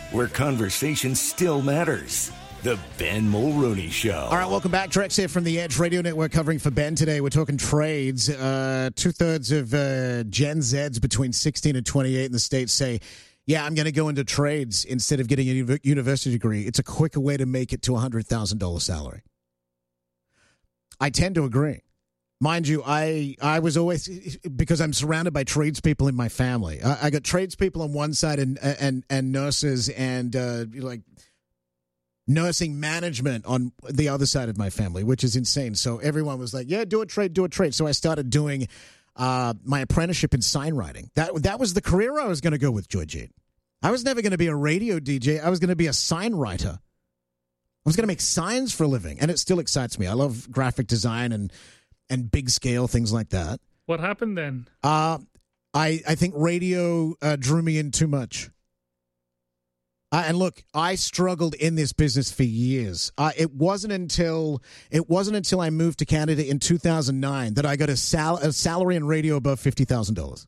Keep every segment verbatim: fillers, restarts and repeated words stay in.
where conversation still matters. The Ben Mulroney Show. All right, welcome back. Drex here from the Edge Radio Network covering for Ben today. We're talking trades. Uh, two-thirds of uh, Gen Zs between sixteen and twenty-eight in the States say, yeah, I'm going to go into trades instead of getting a uni- university degree. It's a quicker way to make it to a one hundred thousand dollars salary. I tend to agree. Mind you, I I was always, because I'm surrounded by tradespeople in my family. I, I got tradespeople on one side and and and nurses and uh, like nursing management on the other side of my family, which is insane. So everyone was like, yeah, do a trade, do a trade. So I started doing uh, my apprenticeship in sign writing. That, that was the career I was going to go with, Georgette. I was never going to be a radio D J. I was going to be a sign writer. I was going to make signs for a living, and it still excites me. I love graphic design and and big scale, things like that. What happened then? Uh, I, I think radio uh, drew me in too much. Uh, and look, I struggled in this business for years. Uh, it wasn't until it wasn't until I moved to Canada in two thousand nine that I got a, sal- a salary in radio above fifty thousand dollars.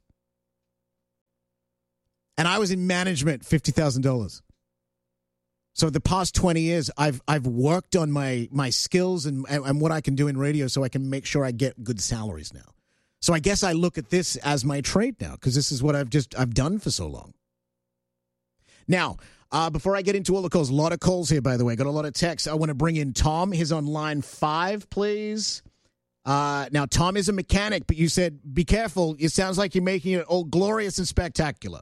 And I was in management, fifty thousand dollars. So the past twenty years, I've I've worked on my my skills and, and and what I can do in radio, so I can make sure I get good salaries now. So I guess I look at this as my trade now, because this is what I've just I've done for so long. Now, uh, before I get into all the calls, a lot of calls here, by the way. Got a lot of texts. I want to bring in Tom. He's on line five, please. Uh, now, Tom is a mechanic, but you said, be careful. It sounds like you're making it all glorious and spectacular.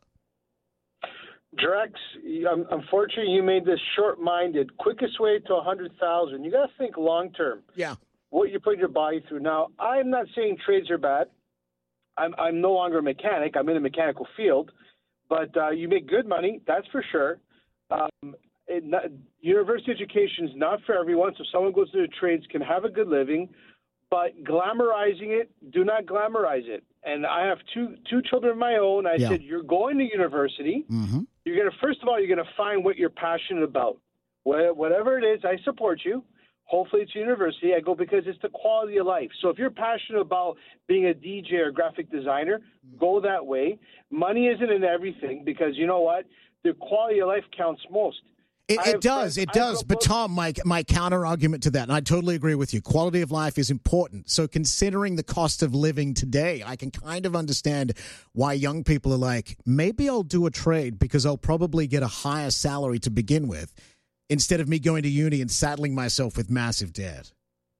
Drex, unfortunately, you made this short-minded, quickest way to one hundred thousand. You got to think long-term. Yeah. What you're putting your body through. Now, I'm not saying trades are bad. I'm, I'm no longer a mechanic. I'm in the mechanical field. But uh, you make good money, that's for sure. Um, it not, university education is not for everyone, so someone goes to the trades can have a good living. But glamorizing it, do not glamorize it. And I have two two children of my own. I yeah. said, you're going to university. Mm-hmm. You're going to, first of all, you're going to find what you're passionate about. Whatever it is, I support you. Hopefully it's university. I go because it's the quality of life. So if you're passionate about being a D J or graphic designer, go that way. Money isn't in everything because you know what? The quality of life counts most. It, it does, it does. But Tom, my, my counter argument to that, and I totally agree with you, quality of life is important. So considering the cost of living today, I can kind of understand why young people are like, maybe I'll do a trade because I'll probably get a higher salary to begin with, instead of me going to uni and saddling myself with massive debt.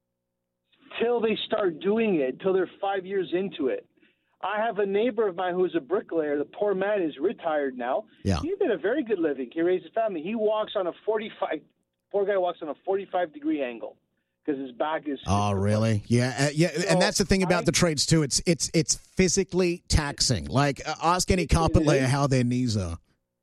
Till they start doing it, till they're five years into it. I have a neighbor of mine who's a bricklayer. The poor man is retired now. Yeah. He did a very good living. He raised a family. He walks on a forty-five, poor guy walks on a forty-five degree angle because his back is. Oh, really? Yeah. Uh, yeah. So and that's the thing about I, the trades, too. It's it's it's physically taxing. Like, uh, ask any carpet layer how their knees are.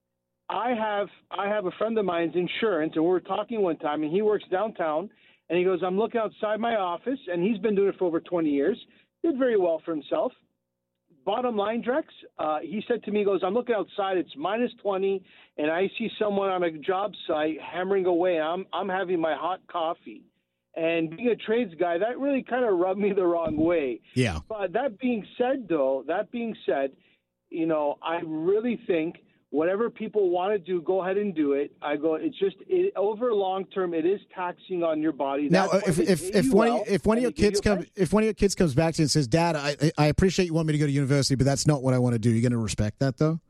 I have I have a friend of mine's insurance, and we were talking one time, and he works downtown, and he goes, I'm looking outside my office, and he's been doing it for over twenty years, did very well for himself. Bottom line, Drex, uh, he said to me, he goes, I'm looking outside, it's minus twenty, and I see someone on a job site hammering away. I'm I'm having my hot coffee. And being a trades guy, that really kind of rubbed me the wrong way. Yeah. But that being said, though, that being said, you know, I really think whatever people want to do, go ahead and do it. I go, it's just it, over long term, it is taxing on your body. Now, if if if one well, if one of your kids come if one of your kids comes back to you and says, "Dad, I I appreciate you want me to go to university, but that's not what I want to do," you're going to respect that, though?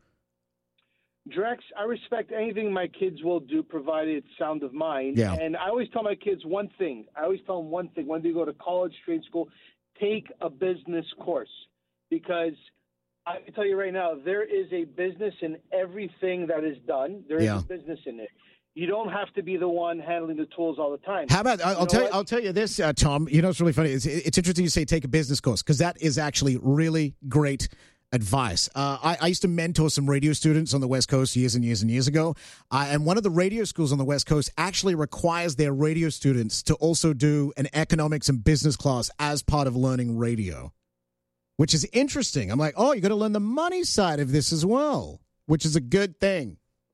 Drex, I respect anything my kids will do, provided it's sound of mind. Yeah. And I always tell my kids one thing. I always tell them one thing. When they go to college, trade school, take a business course because I can tell you right now, there is a business in everything that is done. There is yeah. a business in it. You don't have to be the one handling the tools all the time. How about I'll, you I'll tell you? I'll tell you this, uh, Tom. You know, it's really funny. It's, it's interesting you say take a business course because that is actually really great advice. Uh, I, I used to mentor some radio students on the West Coast years and years and years ago, uh, and one of the radio schools on the West Coast actually requires their radio students to also do an economics and business class as part of learning radio. Which is interesting. I'm like, oh, you got to learn the money side of this as well, which is a good thing.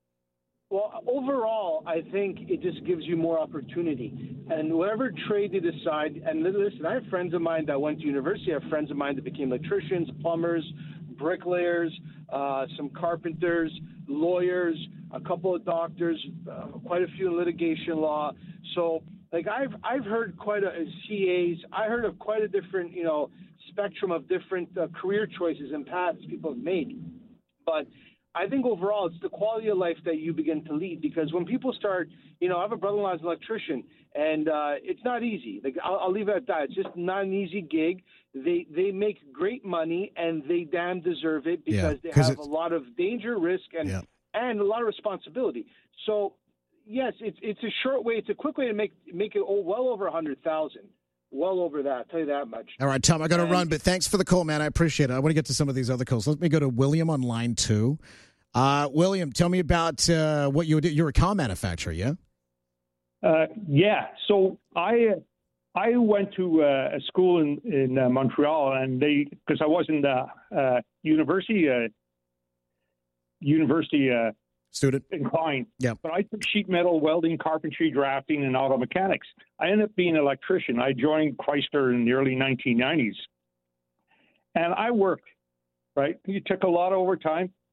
Well, overall, I think it just gives you more opportunity. And whatever trade you decide, and listen, I have friends of mine that went to university. I have friends of mine that became electricians, plumbers, bricklayers, uh, some carpenters, lawyers. a couple of doctors, uh, quite a few in litigation law. So, like I've I've heard quite a C As. I heard of quite a different you know spectrum of different uh, career choices and paths people have made. But I think overall it's the quality of life that you begin to lead, because when people start, you know, I have a brother-in-law who's an electrician, and uh, it's not easy. Like I'll, I'll leave it at that. It's just not an easy gig. They they make great money, and they damn deserve it because Yeah, they have it's- a lot of danger, risk, and Yeah. and a lot of responsibility. So yes, it's it's a short way. It's a quick way to make make it oh, well over a hundred thousand. Well over that. I'll tell you that much. All right, Tom, I got to And- run, but thanks for the call, man. I appreciate it. I want to get to some of these other calls. Let me go to William on line two. Uh, William, tell me about uh, what you do. You're a car manufacturer, yeah? Uh, yeah. So I I went to uh, a school in in uh, Montreal, and they because I wasn't uh, uh, university uh, university uh, Student. inclined. Yeah. But I took sheet metal welding, carpentry, drafting, and auto mechanics. I ended up being an electrician. I joined Chrysler in the early nineteen nineties, and I worked. Right. You took a lot of overtime.